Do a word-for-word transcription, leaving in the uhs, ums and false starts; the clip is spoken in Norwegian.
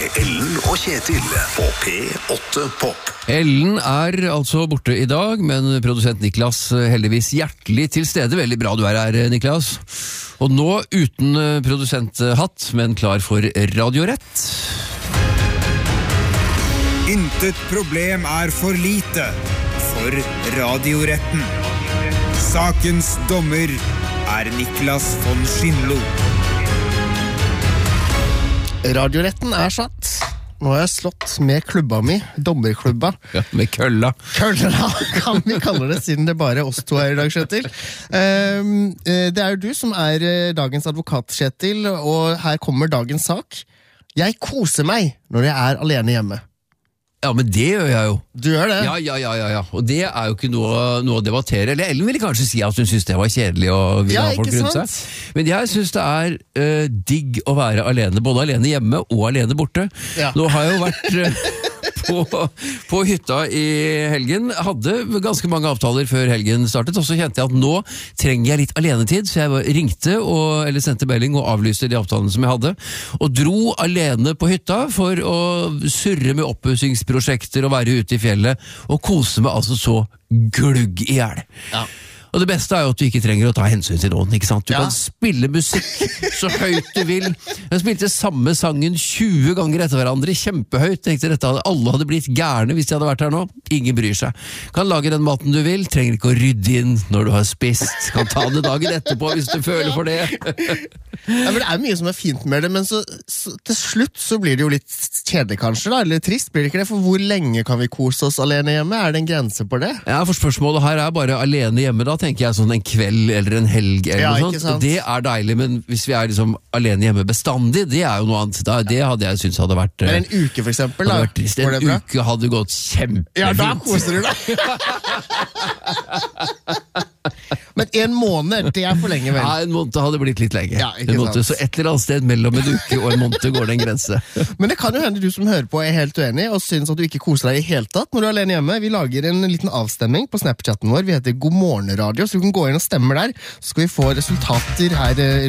med Ellen og Kjetil på P åtte Pop. Ellen er altså borte i dag, men produsent Niklas heldigvis hjertelig til stede. Veldig bra du er her, Niklas. Og nå uten produsenthatt, men klar for radiorett. Intet problem er for lite for radioretten. Sakens dommer er Niklas von Schindlo. Radioretten er satt. Nå har jeg slått med klubba mi, dommerklubba. Ja, med kølla. Kølla, kan vi kalle det, siden det bare er oss to her i dag, Kjetil. Um, det er jo du som er dagens advokat, Kjetil, og her kommer dagens sak. Jeg koser meg når jeg er alene hjemme. Ja, men det gjør jeg jo. Du gjør det? Ja, ja, ja, ja, ja. Og det er jo ikke noe, noe å debattere. Eller Ellen ville kanskje si at hun synes det var kjedelig og ville ja, ha folk rundt seg. Men jeg synes det er uh, digg å være alene, både alene hjemme og alene borte. Ja. Nå har jeg jo vært uh, på, på hytta i helgen. Hadde ganske mange avtaler før helgen startet, og så kjente jeg at nå trenger jeg litt alenetid, så jeg ringte og, eller sendte melding og avlyste de avtalene som jeg hadde, og dro alene på hytta for å surre med oppussingsprosjekter og være ute i fjellet, og kose meg altså så glugg i hjel. Ja. Og det beste er jo at du ikke trenger å ta hensyn til noen, ikke sant? Du ja. kan spille musikk så høyt du vil. Jeg spilte samme sangen tjue ganger etter hverandre, kjempehøyt. Tenkte dette hadde, alle hadde blitt gærne hvis de hadde vært her nå. Ingen bryr seg. Kan lage den maten du vil, trenger ikke å rydde inn når du har spist. Kan ta det dagen etterpå hvis du føler for det. Ja, men det er mye som er fint med det, men så, så, til slutt så blir det jo litt kjedelig kanskje, da, eller trist, blir det ikke det? For hvor lenge kan vi kose oss alene hjemme? Er det en grense på det? Ja, for spørsmålet her er bare alene hjemme, da tenker jeg sånn en kveld eller en helg eller ja, noe sånt, og det er deilig, men hvis vi er liksom alene hjemme bestandig, det er jo noe annet, da, det hadde jeg syntes hadde vært Men en uke for eksempel, da? En det uke hadde gått kjempefint. Ja, da koser du deg. Men en måned, det er for lenge vel? Ja, en måned hadde blitt litt lenge. Ja, ikke måned, så et eller annet sted mellom en uke og en måned går det en grense. Men det kan jo hende du som hører på er helt uenig og synes at du ikke koser deg i helt tatt når du er alene hjemme. Vi lager en liten avstemming på Snapchatten vår. Vi heter God Morgen Radio, så du kan gå inn og stemme der. Så skal vi få resultater her